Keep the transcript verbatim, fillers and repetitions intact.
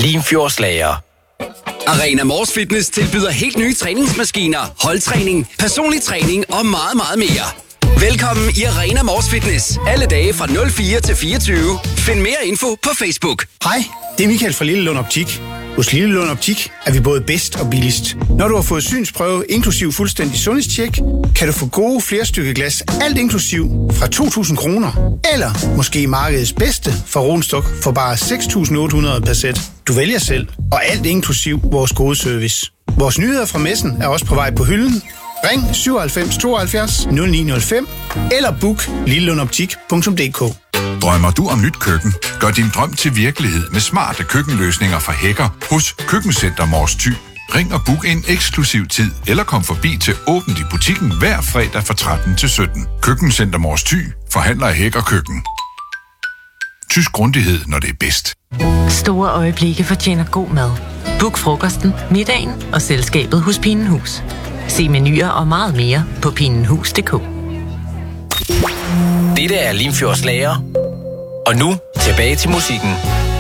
Limfjordslager. Arena Mors Fitness tilbyder helt nye træningsmaskiner, holdtræning, personlig træning og meget, meget mere. Velkommen i Arena Mors Fitness. Alle dage fra nul fire til fireogtyve. Find mere info på Facebook. Hej, det er Michael fra Lille Lund Optik. Hos Lille Lund Optik er vi både bedst og billigst. Når du har fået synsprøve inklusiv fuldstændig sundhedstjek, kan du få gode flerstykkeglas, alt inklusiv, fra to tusind kroner. Eller måske markedets bedste fra Ronstok for bare seks tusind otte hundrede per sæt. Du vælger selv, og alt inklusiv vores gode service. Vores nyheder fra messen er også på vej på hylden. Ring syvoghalvfems tooghalvfjerds nul ni nul fem eller book lillelundoptik punktum d k. Drømmer du om nyt køkken? Gør din drøm til virkelighed med smarte køkkenløsninger fra Hækker hos Køkkencenter Mors Thy. Ring og book en eksklusiv tid, eller kom forbi til åbent i butikken hver fredag fra tretten til sytten. Køkkencenter Mors Thy forhandler i Hækker Køkken. Tysk grundighed, når det er bedst. Store øjeblikke fortjener god mad. Book frokosten, middagen og selskabet hos Pinenhus. Se menuer og meget mere på pinenhus punktum d k. Dette er Limfjordslager. Og nu tilbage til musikken.